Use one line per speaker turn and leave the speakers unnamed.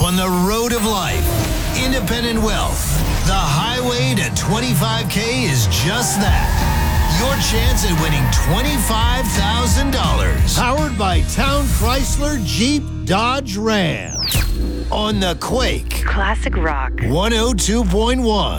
on the road of life. Independent wealth. The highway to 25K is just that. Your chance at winning $25,000. Powered by Town Chrysler Jeep Dodge Ram. On the Quake.
Classic rock.
102.1.